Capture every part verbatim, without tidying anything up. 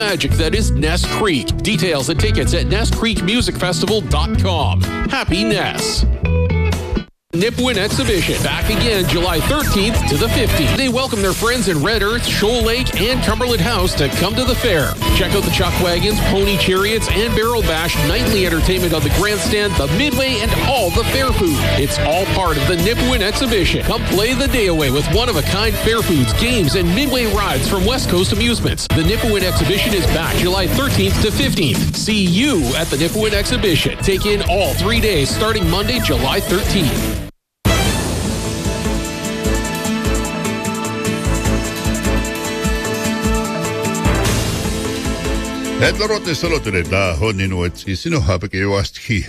Magic that is Ness Creek. Details and tickets at ness creek music festival dot com. Happy Ness. Nipawin Exhibition, back again July thirteenth to the fifteenth. They welcome their friends in Red Earth, Shoal Lake, and Cumberland House to come to the fair. Check out the chuck wagons, pony chariots, and barrel bash, nightly entertainment on the grandstand, the midway, and all the fair food. It's all part of the Nipawin Exhibition. Come play the day away with one-of-a-kind fair foods, games, and midway rides from West Coast Amusements. The Nipawin Exhibition is back July thirteenth to fifteenth. See you at the Nipawin Exhibition. Take in all three days starting Monday, July thirteenth. Edlarote solotere da honin wetsi sino habeke wastki.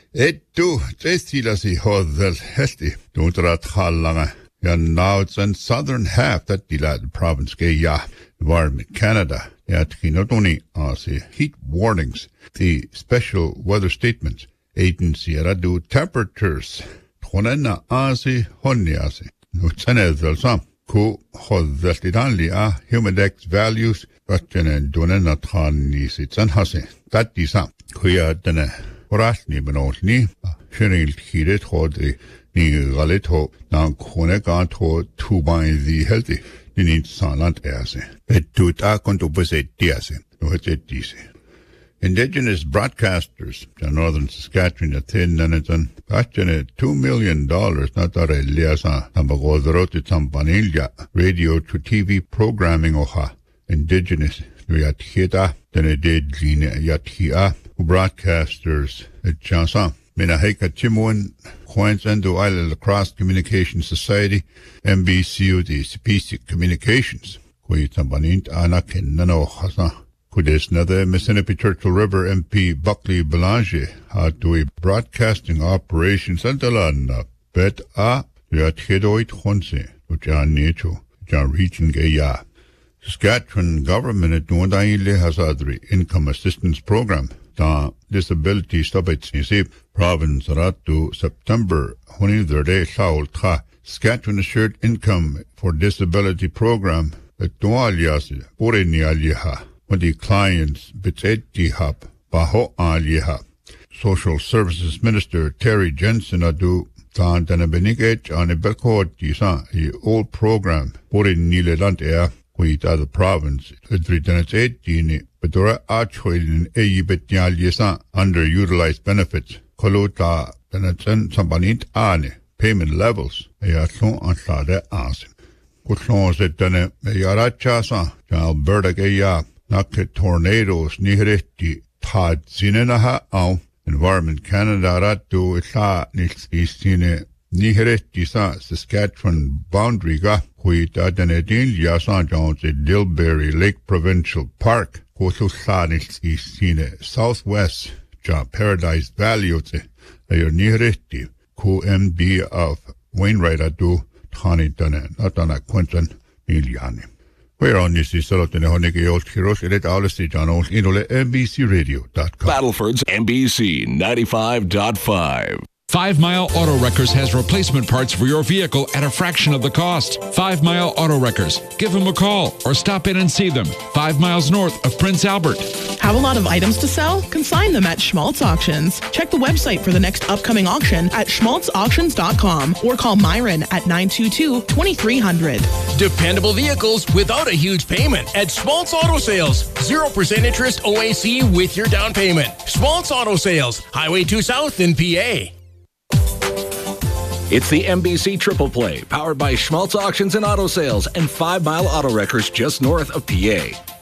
Ettu testilasi hodel hesti. Duntrat hallanga. Ja now it's in southern half that dilad province ke ya. Environment Canada. Ja tkinotoni asi heat warnings. The special weather statements. Agency radu temperatures. Tonena asi honni asi. Nutsanedel sam. Ku hodel tidanli a humidex values. Vatjane donena tani sitsan hase. Tatti sam. Kuya dene orasni benotni. Shenil hiret hodri. Ni galet ho. Nan kone gant ho tubain the healthy. Ni need salant ase. Et tut a kontubese diase. No het et dise. Indigenous broadcasters in northern Saskatchewan at Thin Nanaton. Vatjane two million dollars not are liasa. Tambagodrote tampanilja. Radio to T V programming oha. Indigenous Yathita, then a dead Gina Yathia, broadcasters at Chanson. Minaheka Chimwin, Queensland Island Lacrosse Communication Society, M B C U, the Basic Communications. Kuitambanint Anakin Nano Hasa. Kudes Nether Mississippi Churchill River M P Buckley Belanger had to a broadcasting operations and Alana. Bet a Yathidoit Honse, which are nature, John Region Gaya. Saskatchewan government at Nuadaile has adri income assistance program. Da disability stubits in province ratu September twenty-third Saul Tra. Saskatchewan assured income for disability program at Nualias Boreni Aliha. When the clients biteti hap Baho Aliha. Social Services Minister Terry Jensen adu Dan Danabenigate on a Belcourt Disa, a old program Boreni Land Air. With other province, Adritanets eighteen, but there are actually in a betnial yesa underutilized benefits. Kolota, Benetson, Sambanit Ane, payment levels, a yatlon and Sade Asim. Kutlon said Dene, a Yarachasa, Alberta Gaya, Naka tornadoes, Nihretti, Tad Zinenaha, Au, Environment Canada Ratu, Ita, Nils Istine, Nihretti Sa, Saskatchewan boundary ga. Kuita Danedin Yasan Jones at Dilberry Lake Provincial Park, Kotusanis Isine, Southwest, Ja Paradise Valley, Ayer Nihretti, Ku M D of Wainwright Adu, Tani Dane, Natana Quentin, Miliani. We're on this is Solotene Honegi Old Heroes, Edet Alice John Old Indole, N B C radio dot com. Battleford's N B C ninety-five point five. Five Mile Auto Wreckers has replacement parts for your vehicle at a fraction of the cost. Five Mile Auto Wreckers. Give them a call or stop in and see them. Five miles north of Prince Albert. Have a lot of items to sell? Consign them at Schmaltz Auctions. Check the website for the next upcoming auction at schmaltz auctions dot com or call Myron at nine two two, two three zero zero. Dependable vehicles without a huge payment at Schmaltz Auto Sales. zero percent interest O A C with your down payment. Schmaltz Auto Sales, Highway two South in P A. It's the N B C Triple Play, powered by Schmaltz Auctions and Auto Sales and Five Mile Auto Wreckers just north of P A.